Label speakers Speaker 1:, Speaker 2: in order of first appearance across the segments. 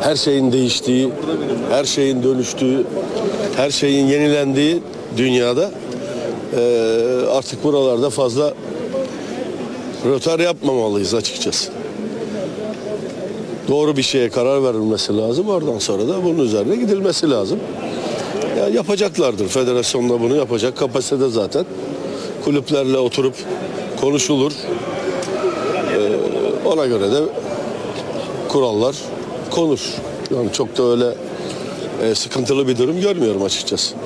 Speaker 1: her şeyin değiştiği, her şeyin dönüştüğü, her şeyin yenilendiği dünyada artık buralarda fazla rötar yapmamalıyız açıkçası. Doğru bir şeye karar verilmesi lazım. Oradan sonra da bunun üzerine gidilmesi lazım. Ya yapacaklardır. Federasyon da bunu yapacak kapasitede zaten. Kulüplerle oturup konuşulur. Ona göre de kurallar konur. Yani çok da öyle sıkıntılı bir durum görmüyorum açıkçası.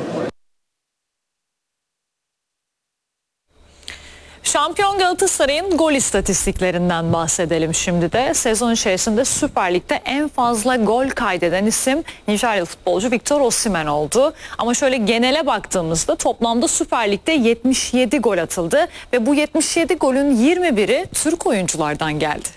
Speaker 2: Şampiyon Galatasaray'ın gol istatistiklerinden bahsedelim şimdi de. Sezon içerisinde Süper Lig'de en fazla gol kaydeden isim Nijeryalı futbolcu Victor Osimhen oldu. Ama şöyle genele baktığımızda toplamda Süper Lig'de 77 gol atıldı ve bu 77 golün 21'i Türk oyunculardan geldi.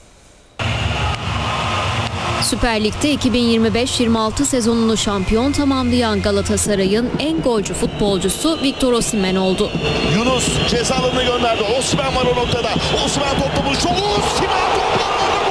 Speaker 3: Süper Lig'de 2025-26 sezonunu şampiyon tamamlayan Galatasaray'ın en golcü futbolcusu Victor Osimhen oldu.
Speaker 4: Yunus ceza alanına gönderdi. Osimhen var o noktada. Osimhen toplamış. Osimhen topladı.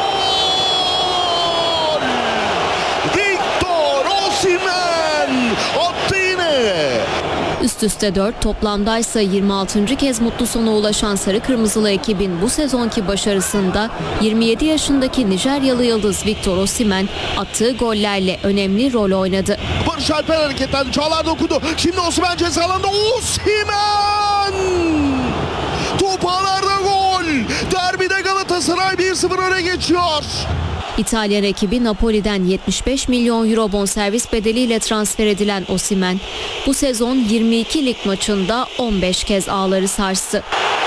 Speaker 4: Gol! Victor Osimhen attı yine.
Speaker 3: Üst üste 4, toplamdaysa 26. kez mutlu sona ulaşan Sarı Kırmızılı ekibin bu sezonki başarısında 27 yaşındaki Nijeryalı yıldız Victor Osimhen attığı gollerle önemli rol oynadı.
Speaker 4: Barış Alper hareketlendi. Çağlar dokudu. Şimdi Osimhen ceza alanında. Osimhen! Top ağlarda gol. Derbide Galatasaray 1-0 öne geçiyor.
Speaker 3: İtalyan ekibi Napoli'den 75 milyon euro bonservis bedeliyle transfer edilen Osimhen bu sezon 22 lig maçında 15 kez ağları sarstı.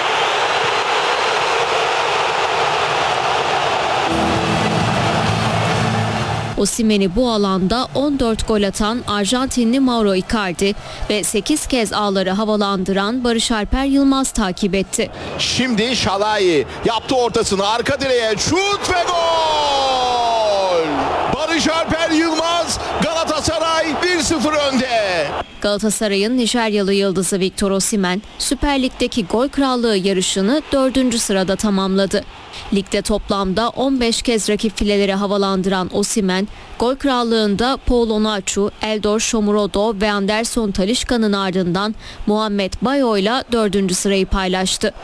Speaker 3: Osimhen'i bu alanda 14 gol atan Arjantinli Mauro Icardi ve 8 kez ağları havalandıran Barış Alper Yılmaz takip etti.
Speaker 4: Şimdi Şalai yaptı ortasını, arka direğe şut ve gol! Barış Alper Yılmaz, Galatasaray 1-0 önde.
Speaker 3: Galatasaray'ın Nijeryalı yıldızı Victor Osimhen Süper Lig'deki gol krallığı yarışını 4. sırada tamamladı. Ligde toplamda 15 kez rakip fileleri havalandıran Osimhen, gol krallığında Paul Onuachu, Eldor Shomurodov ve Anderson Talisca'nın ardından Muhammed Bayo ile 4. sırayı paylaştı.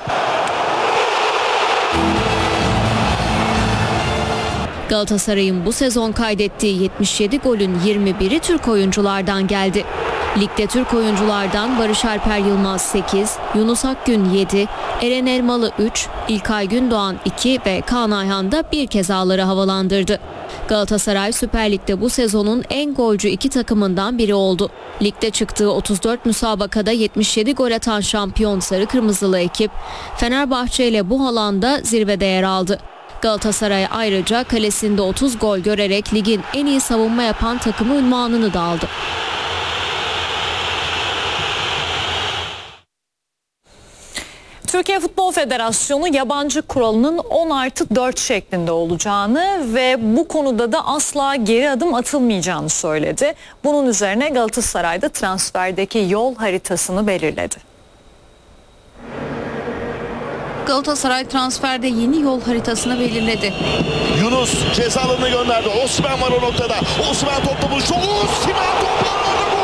Speaker 3: Galatasaray'ın bu sezon kaydettiği 77 golün 21'i Türk oyunculardan geldi. Ligde Türk oyunculardan Barış Alper Yılmaz 8, Yunus Akgün 7, Eren Elmalı 3, İlkay Gündoğan 2 ve Kaan Ayhan da bir kez ağları havalandırdı. Galatasaray Süper Lig'de bu sezonun en golcü iki takımından biri oldu. Ligde çıktığı 34 müsabakada 77 gol atan şampiyon Sarı Kırmızılı ekip Fenerbahçe ile bu alanda zirvede yer aldı. Galatasaray ayrıca kalesinde 30 gol görerek ligin en iyi savunma yapan takımı unvanını da aldı.
Speaker 2: Türkiye Futbol Federasyonu yabancı kuralının 10+4 şeklinde olacağını ve bu konuda da asla geri adım atılmayacağını söyledi. Bunun üzerine Galatasaray'da transferdeki yol haritasını belirledi.
Speaker 3: Galatasaray transferde yeni yol haritasını belirledi.
Speaker 4: Yunus ceza alanına gönderdi. Osimhen var o noktada. Osimhen toplamış. Osimhen topladı.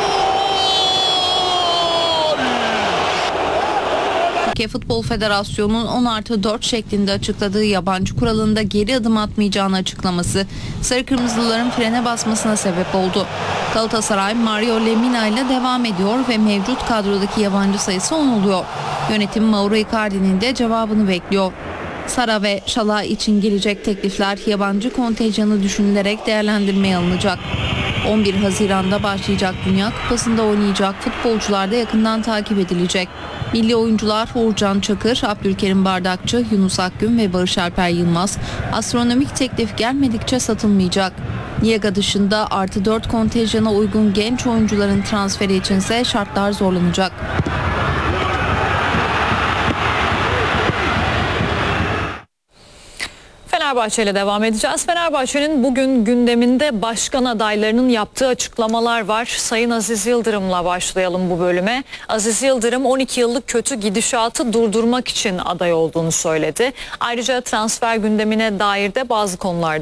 Speaker 3: Türkiye Futbol Federasyonu'nun 10+4 şeklinde açıkladığı yabancı kuralında geri adım atmayacağını açıklaması Sarı Kırmızılıların frene basmasına sebep oldu. Galatasaray Mario Lemina ile devam ediyor ve mevcut kadrodaki yabancı sayısı 10 oluyor. Yönetim Mauro Icardi'nin de cevabını bekliyor. Sara ve Şalai için gelecek teklifler yabancı kontenjanı düşünülerek değerlendirmeye alınacak. 11 Haziran'da başlayacak Dünya Kupası'nda oynayacak futbolcular da yakından takip edilecek. Milli oyuncular Uğurcan Çakır, Abdülkerim Bardakçı, Yunus Akgün ve Barış Alper Yılmaz astronomik teklif gelmedikçe satılmayacak. Niyaga dışında +4 kontenjana uygun genç oyuncuların transferi içinse şartlar zorlanacak.
Speaker 2: Fenerbahçe ile devam edeceğiz. Fenerbahçe'nin bugün gündeminde başkan adaylarının yaptığı açıklamalar var. Sayın Aziz Yıldırım'la başlayalım bu bölüme. Aziz Yıldırım 12 yıllık kötü gidişatı durdurmak için aday olduğunu söyledi. Ayrıca transfer gündemine dair de bazı konularda